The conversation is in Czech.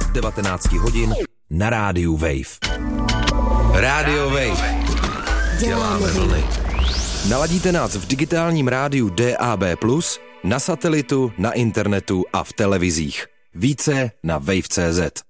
19 hodin na rádiu Wave. Rádio Wave. Děláme vlny. Naladíte nás v digitálním rádiu DAB+, na satelitu, na internetu a v televizích. Více na wave.cz.